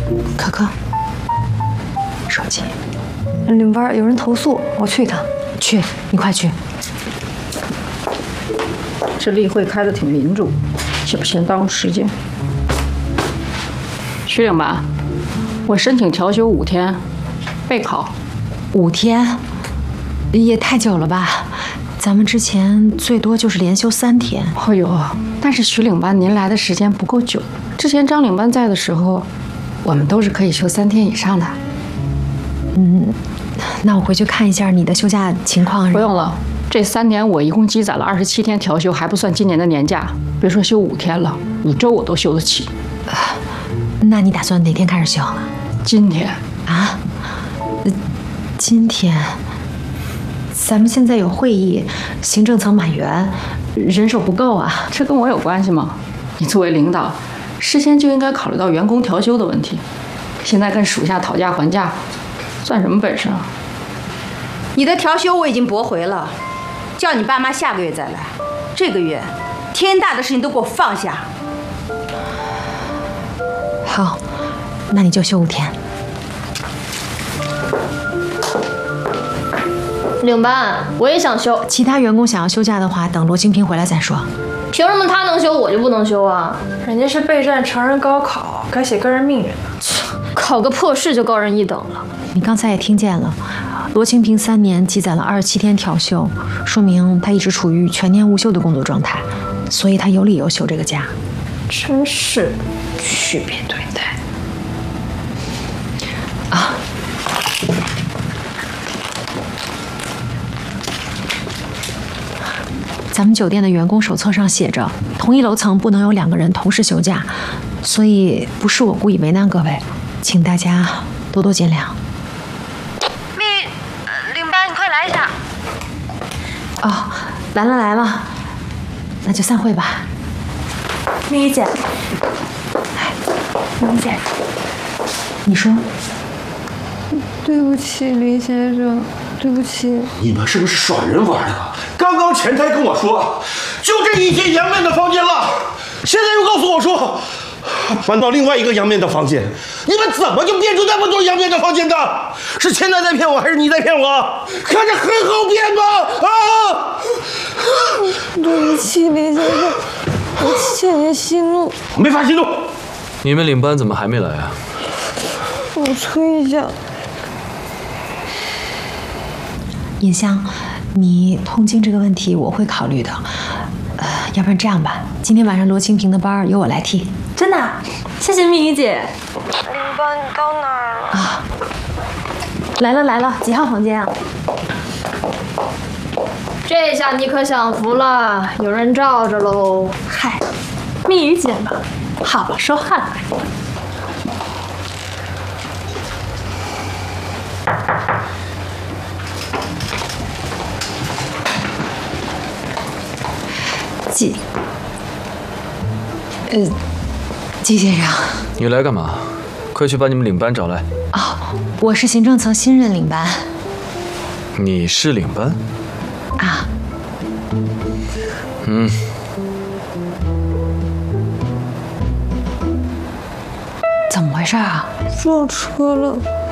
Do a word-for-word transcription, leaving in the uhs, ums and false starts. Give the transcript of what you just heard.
可可，手机。 领班有人投诉，我去一趟。 去，你快去。 这例会开得挺民主，也不嫌耽误时间。徐领班，我申请调休五天，备考。 五天，也太久了吧？咱们之前最多就是连休三天。 哎呦，但是徐领班您来的时间不够久，之前张领班在的时候，我们都是可以休三天以上的。 嗯，那我回去看一下你的休假情况。 不用了，这三年我一共积攒了二十七天调休，还不算今年的年假。别说休五天了，五周我都休得起。 啊，那你打算哪天开始休？ 今天啊？今天？咱们现在有会议，行政层满员，人手不够啊。 这跟我有关系吗？你作为领导，事先就应该考虑到员工调休的问题。现在跟属下讨价还价，算什么本事啊？ 你的调休我已经驳回了，叫你爸妈下个月再来。这个月，天大的事情都给我放下。 好，那你就休五天。 领班，我也想休。 其他员工想要休假的话，等罗清平回来再说。 凭什么他能休，我就不能休啊？ 人家是备战成人高考，该写个人命运呢。 考个破试就高人一等了。 你刚才也听见了，罗清平三年积攒了二十七天调休，说明他一直处于全年无休的工作状态，所以他有理由休这个假。 真是区别对待啊！咱们酒店的员工手册上写着，同一楼层不能有两个人同时休假，所以不是我故意为难各位，请大家多多见谅。 蜜，呃，领班，你快来一下。 哦，来了来了，那就散会吧。 蜜雨姐，蜜雨姐， 你说。 对不起，林先生，对不起。 你们是不是耍人玩的？刚刚前台跟我说，就这一间阳面的房间了，现在又告诉我说，搬到另外一个阳面的房间。你们怎么就变出那么多阳面的房间的？是前台在骗我，还是你在骗我？看着很好骗吧？啊！ 对不起，林先生，我欠您息怒。 没法息怒。 你们领班怎么还没来啊？ 我催一下。 尹香，你痛经这个问题我会考虑的。呃，要不然这样吧，今天晚上罗清平的班由我来替。 真的？谢谢蜜雨姐。 领班，你到哪儿了？ 啊，来了来了，几号房间啊？ 这下你可享福了，有人罩着喽。 嗨，蜜雨姐嘛，好说话来。 季，呃，季先生， 你来干嘛？快去把你们领班找来。 哦，我是行政层新任领班。 你是领班？ 啊。 嗯。 怎么回事啊？ 撞车了。